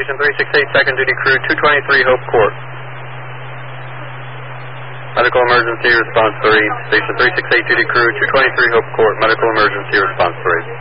Station 368, second duty crew, 223 Hope Court. Medical emergency response 3. Station 368 duty crew, 223 Hope Court. Medical emergency response 3.